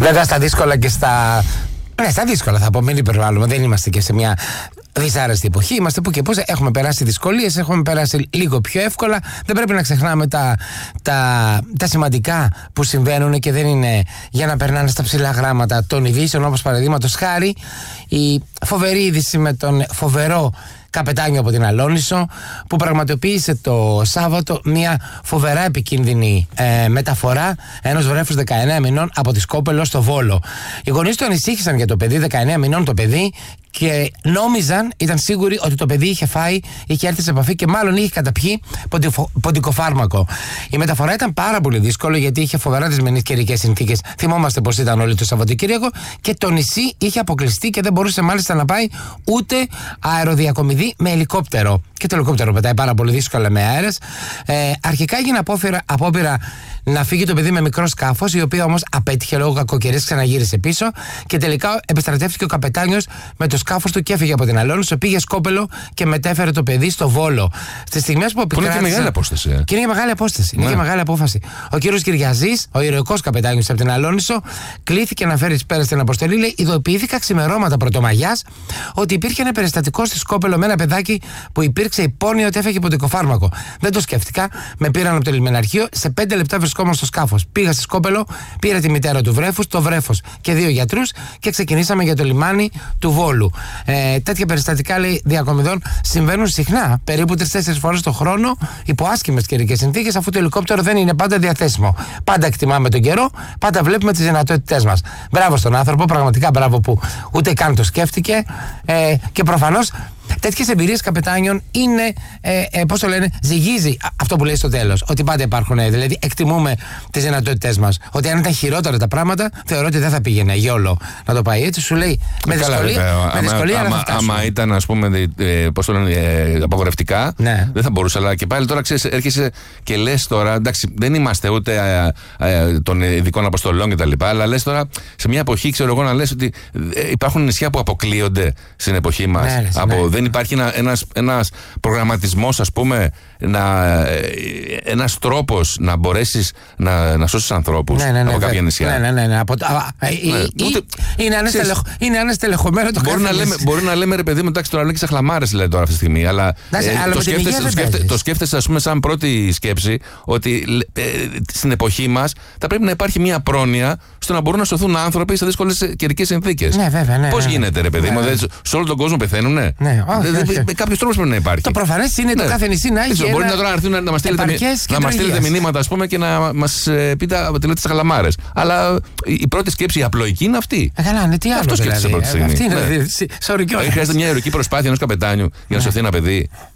Βέβαια στα δύσκολα και στα. Ναι, στα δύσκολα θα πω, μην υπερβάλλουμε. Δεν είμαστε και σε μια δυσάρεστη εποχή. Είμαστε που και πώς. Έχουμε περάσει δυσκολίες, έχουμε περάσει λίγο πιο εύκολα. Δεν πρέπει να ξεχνάμε τα σημαντικά που συμβαίνουν και δεν είναι για να περνάνε στα ψηλά γράμματα των ειδήσεων, όπως παραδείγματος χάρη η φοβερή είδηση με τον φοβερό καπετάνιο από την Αλόνισο, που πραγματοποίησε το Σάββατο μια φοβερά επικίνδυνη μεταφορά ενός βρέφους 19 μηνών από τη Σκόπελο στο Βόλο. Οι γονείς του ανησύχησαν για το παιδί, 19 μηνών το παιδί, και νόμιζαν, ήταν σίγουροι ότι το παιδί είχε φάει, είχε έρθει σε επαφή και μάλλον είχε καταπιεί ποντικοφάρμακο. Η μεταφορά ήταν πάρα πολύ δύσκολη, γιατί είχε φοβερά δυσμενείς καιρικές συνθήκες. Θυμόμαστε πως ήταν όλοι το Σαββατοκύριακο και το νησί είχε αποκλειστεί και δεν μπορούσε μάλιστα να πάει ούτε αεροδιακομιδή με ελικόπτερο. Και το ελικόπτερο πετάει πάρα πολύ δύσκολα με αέρες. Αρχικά έγινε απόπειρα να φύγει το παιδί με μικρό σκάφος, η οποία όμως απέτυχε λόγω κακοκαιρίας, ξαναγύρισε πίσω και τελικά επιστρατεύτηκε ο καπετάνιος με το σκάφος του και έφυγε από την Αλόνισο, πήγε Σκόπελο και μετέφερε το παιδί στο Βόλο. Στις στιγμές που επικράτησε. Είναι και μεγάλη απόσταση. Και είναι και μεγάλη απόσταση. Είναι και μεγάλη απόφαση. Ο κύριος Κυριαζής, ο ηρωικός καπετάνιος από την Αλόνισο, κλήθηκε να φέρει πέρα στην αποστολή. Λέει: ειδοποιήθηκα ξημερώματα Πρωτομαγιάς ότι υπήρχε ένα περιστατικό στη Σκόπελο με ένα παιδάκι που υπήρξε υπόνοια ότι έφεγε ποντικοφάρμακο. Δεν το σκέφτηκα. Με πήραν από το λιμεναρχείο. Σε 5 λεπτά βρισκόμουν στο σκάφος. Πήγα στη Σκόπελο, πήρα τη μητέρα του βρέφους, το βρέφος και 2 γιατρούς και ξεκινήσαμε για το λιμάνι του Βόλου. Τέτοια περιστατικά, λέει, διακομιδών συμβαίνουν συχνά, περίπου 3-4 φορές το χρόνο, υπό άσχημες καιρικές συνθήκες, αφού το ελικόπτερο δεν είναι πάντα διαθέσιμο. Πάντα εκτιμάμε τον καιρό, πάντα βλέπουμε τις δυνατότητές μας. Μπράβο στον άνθρωπο, πραγματικά μπράβο που ούτε καν το σκέφτηκε και προφανώς. Τέτοιες εμπειρίες καπετάνιων είναι, πώς το λένε, ζυγίζει αυτό που λέει στο τέλος. Ότι πάντα υπάρχουν, δηλαδή εκτιμούμε τις δυνατότητές μας. Ότι αν ήταν χειρότερα τα πράγματα, θεωρώ ότι δεν θα πήγαινε γιόλο να το πάει έτσι. Σου λέει με δυσκολία να θα φτάσουμε. Άμα ήταν, ας πούμε, πώς το λένε, απαγορευτικά, ναι, δεν θα μπορούσε. Αλλά και πάλι τώρα ξέρεις, έρχεσαι και λες τώρα, εντάξει, δεν είμαστε ούτε των ειδικών αποστολών κτλ. Αλλά λες τώρα σε μια εποχή, ξέρω εγώ, να λες ότι υπάρχουν νησιά που αποκλείονται στην εποχή μας. Ναι. Δεν υπάρχει ένας προγραμματισμός, ας πούμε, ένας τρόπος να μπορέσεις να σώσεις ανθρώπους από κάποια νησιά. Ναι. Είναι ανεστελεχωμένο το κάθε νησί. Μπορεί να λέμε, ρε παιδί μου, εντάξει, τώρα λέει και σε χλαμάρες, λέει τώρα αυτή τη στιγμή, αλλά το σκέφτεσαι, ας πούμε, σαν πρώτη σκέψη, ότι στην εποχή μας θα πρέπει να υπάρχει μια πρόνοια στο να μπορούν να σωθούν άνθρωποι σε δύσκολες καιρικές συνθήκες. Πώς γίνεται, ρε παιδί μου, σε όλο τον κόσμο πεθαίνουνε? Κάποιος τρόπος πρέπει να υπάρχει. Το προφανές είναι το κάθε νησί να έχει. Μπορεί να τώρα έρθουν να μας στείλετε μηνύματα, ας πούμε, και να μας πείτε ότι λέτε τις χαλαμάρες. Αλλά η πρώτη σκέψη, η απλοϊκή, είναι αυτή. Καλά, ναι, τι άλλο. Αυτό σκέφτεσαι πρώτη στιγμή. Αυτή είναι. Χρειάζεται μια ηρωική προσπάθεια ενός καπετάνιου για να σωθεί ένα παιδί.